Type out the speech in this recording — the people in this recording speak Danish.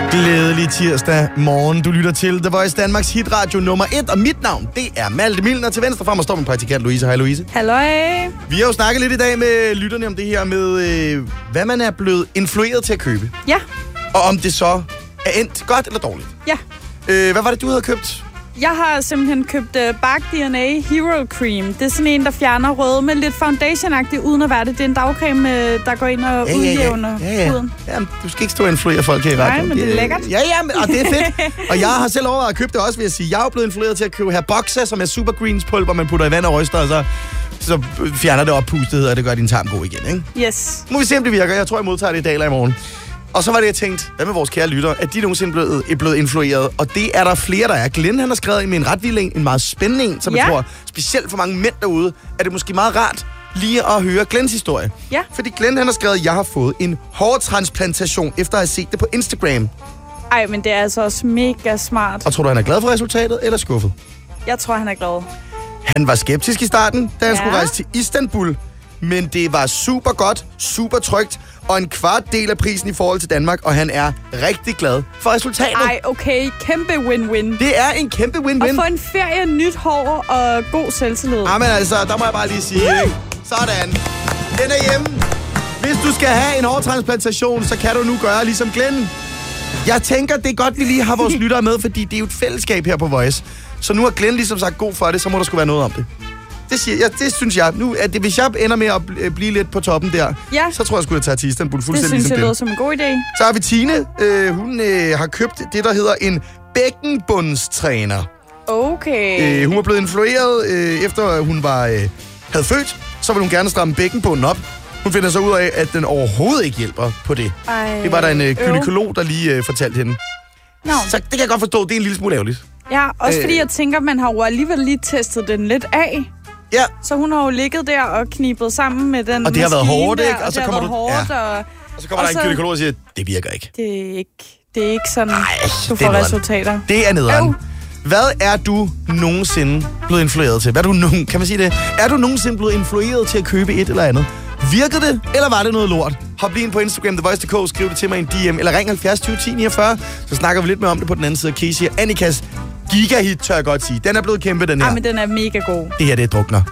Glædelig tirsdag morgen. Du lytter til The Voice Danmarks hitradio nummer 1, og mit navn, det er Malte Milner. Til venstre for mig står min praktikant Louise. Hej Louise. Halløj. Vi har jo snakket lidt i dag med lytterne om det her med, hvad man er blevet influeret til at købe. Ja. Og om det så er endt godt eller dårligt. Ja. Hvad var det, du havde købt? Jeg har simpelthen købt Bark DNA Hero Cream. Det er sådan en, der fjerner røde med lidt foundation-agtigt, uden at være det. Det er en dagcreme, der går ind og udjævner huden. Ja, du skal ikke stå og influere folk her i radioen. Nej, men det er lækkert. Ja, og det er fedt. Og jeg har selv overvejet at købe det også, vil jeg sige. Jeg er blevet influeret til at købe her Boxa, som er super greens pulver, man putter i vand og ryster, og så fjerner det oppustet, og det gør din tarm god igen, ikke? Yes. Nu må vi se, om det virker. Jeg tror, jeg modtager det i dag eller i morgen. Og så var det, jeg tænkte, hvad med vores kære lytter, at de nogensinde er blevet influeret? Og det er der flere, der er. Glenn, han har skrevet med en ret vild en meget spændende en, som jeg tror, specielt for mange mænd derude, er det måske meget rart lige at høre Glenns historie. Ja. Fordi Glenn, han har skrevet, at jeg har fået en hårtransplantation, efter at have set det på Instagram. Ej, men det er altså også mega smart. Og tror du, han er glad for resultatet, eller skuffet? Jeg tror, han er glad. Han var skeptisk i starten, da han skulle rejse til Istanbul. Men det var super godt, super trygt, og en kvart del af prisen i forhold til Danmark, og han er rigtig glad for resultatet. Ej, okay. Kæmpe win-win. Det er en kæmpe win-win. Og få en ferie, nyt hår og god selvtillid. Men altså, der må jeg bare lige sige, ikke? Sådan. Den er hjemme. Hvis du skal have en hårtransplantation, så kan du nu gøre ligesom Glenn. Jeg tænker, det er godt, vi lige har vores lyttere med, fordi det er jo et fællesskab her på Voice. Så nu har Glenn ligesom sagt god for det, så må der sgu være noget om det. Det synes jeg. Nu, at hvis jeg ender med at blive lidt på toppen der, så tror jeg sgu, at tage til Istanbul fuldstændig. Det synes jeg lyder som en god idé. Så har vi Tine. Hun har købt det, der hedder en bækkenbundstræner. Okay. Hun var blevet influeret, efter hun havde født. Så ville hun gerne stramme bækkenbunden op. Hun finder så ud af, at den overhovedet ikke hjælper på det. Det var der en gynekolog, der lige fortalte hende. Så det kan jeg godt forstå, det er en lille smule ærgerligt. Ja, også fordi jeg tænker, man har jo alligevel lige testet den lidt af. Ja. Så hun har jo ligget der og knibet sammen med den. Og det har været hårdt, ikke? Og så kommer og så kommer der en gynekolog og siger, det virker ikke. Det er ikke sådan, du får resultater. Det er nederen. Hvad er du nogensinde blevet influeret til? Kan man sige det? Er du nogensinde blevet influeret til at købe et eller andet? Virkede det, eller var det noget lort? Hop lige ind på Instagram, TheVoice.dk, skriv det til mig i en DM, eller ring 70 20 10 49, så snakker vi lidt mere om det på den anden side af Casey og Annikas gigahit, tør jeg godt sige. Den er blevet kæmpe, den her. Men den er mega god. Det her, det er drukner.